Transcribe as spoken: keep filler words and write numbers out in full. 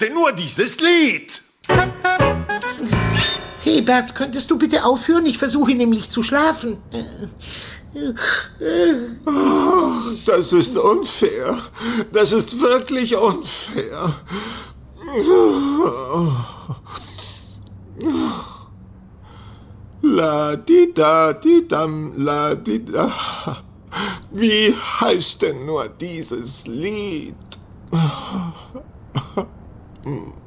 denn nur dieses Lied? Hey Bert, könntest du bitte aufhören? Ich versuche nämlich zu schlafen. Oh, das ist unfair. Das ist wirklich unfair. La di da di dam la di da. Wie heißt denn nur dieses Lied? Hm.